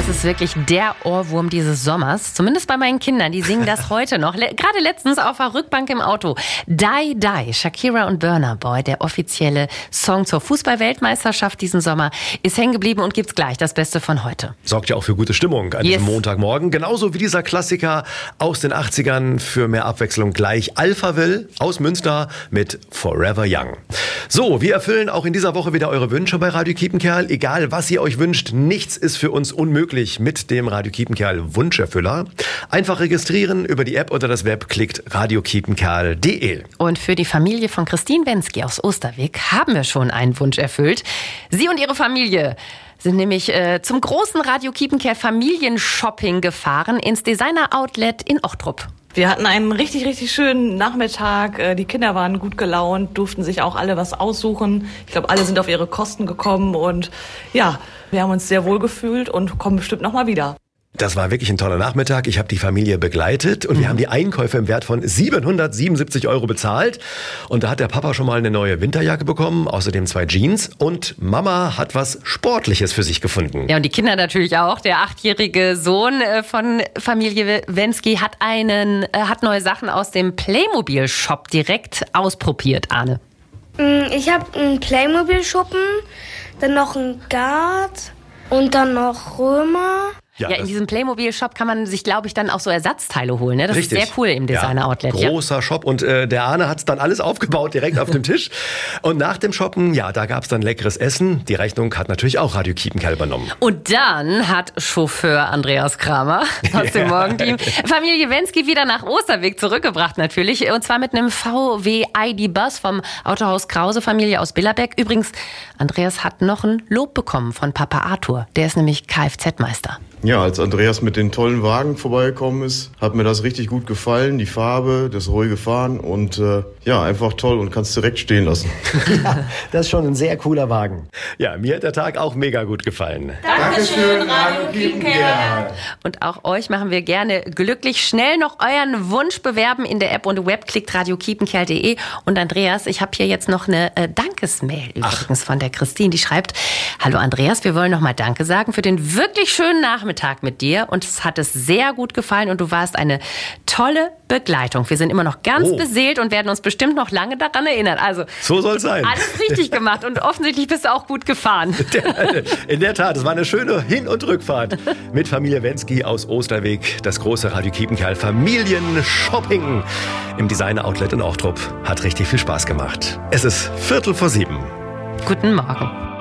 Das ist wirklich der Ohrwurm dieses Sommers. Zumindest bei meinen Kindern. Die singen das heute noch. Gerade letztens auf der Rückbank im Auto. Die, Die, Shakira und Burna Boy, der offizielle Song zur Fußball-Weltmeisterschaft diesen Sommer, ist hängen geblieben und gibt's gleich das Beste von heute. Sorgt ja auch für gute Stimmung an diesem Montagmorgen. Genauso wie dieser Klassiker aus den 80ern. Für mehr Abwechslung gleich Alphaville aus Münster mit Forever Young. So, wir erfüllen auch in dieser Woche wieder eure Wünsche bei Radio Kiepenkerl. Egal, was ihr euch wünscht, nichts ist für uns unmöglich mit dem Radio Kiepenkerl Wunscherfüller. Einfach registrieren über die App oder das Web, klickt radiokiepenkerl.de. Und für die Familie von Christine Wensky aus Osterweg haben wir schon einen Wunsch erfüllt. Sie und ihre Familie sind nämlich zum großen Radio Kiepenkerl Familienshopping gefahren ins Designer-Outlet in Ochtrup. Wir hatten einen richtig, richtig schönen Nachmittag. Die Kinder waren gut gelaunt, durften sich auch alle was aussuchen. Ich glaube, alle sind auf ihre Kosten gekommen und ja, wir haben uns sehr wohl gefühlt und kommen bestimmt noch mal wieder. Das war wirklich ein toller Nachmittag. Ich habe die Familie begleitet und wir haben die Einkäufe im Wert von 777 € bezahlt. Und da hat der Papa schon mal eine neue Winterjacke bekommen, außerdem 2 Jeans. Und Mama hat was Sportliches für sich gefunden. Ja, und die Kinder natürlich auch. Der 8-jährige Sohn von Familie Wensky hat neue Sachen aus dem Playmobil-Shop direkt ausprobiert, Arne. Ich habe einen Playmobil-Schuppen, dann noch einen Guard und dann noch Römer. Ja, in diesem Playmobil-Shop kann man sich, glaube ich, dann auch so Ersatzteile holen. Ne? Das Richtig. ist sehr cool im Designer-Outlet. Ja, großer Shop und der Arne hat's dann alles aufgebaut, direkt auf dem Tisch. Und nach dem Shoppen, ja, da gab's dann leckeres Essen. Die Rechnung hat natürlich auch Radio Kiepenkerl übernommen. Und dann hat Chauffeur Andreas Kramer aus dem Morgenteam Familie Wensky wieder nach Osterweg zurückgebracht natürlich. Und zwar mit einem VW ID-Bus vom Autohaus Krause Familie aus Billerbeck. Übrigens, Andreas hat noch ein Lob bekommen von Papa Arthur. Der ist nämlich Kfz-Meister. Ja, als Andreas mit den tollen Wagen vorbeigekommen ist, hat mir das richtig gut gefallen. Die Farbe, das ruhige Fahren und ja, einfach toll und kannst direkt stehen lassen. Ja, das ist schon ein sehr cooler Wagen. Ja, mir hat der Tag auch mega gut gefallen. Dankeschön, Radio Kiepenkerl. Und auch euch machen wir gerne glücklich. Schnell noch euren Wunsch bewerben in der App und Web, klickt radiokiepenkerl.de. Und Andreas, ich habe hier jetzt noch eine Dankesmail übrigens von der Christine. Die schreibt: Hallo Andreas, wir wollen nochmal Danke sagen für den wirklich schönen Nachmittag mit dir. Und es hat es sehr gut gefallen und du warst eine tolle Begleitung. Wir sind immer noch ganz beseelt und werden uns bestimmt noch lange daran erinnern. Also so soll es sein. Alles richtig gemacht und offensichtlich bist du auch gut gefahren. In der Tat, es war eine schöne Hin- und Rückfahrt mit Familie Wensky aus Osterweg. Das große Radio Kiepenkerl Familienshopping im Designer-Outlet in Ochtrup hat richtig viel Spaß gemacht. Es ist 6:45. Guten Morgen.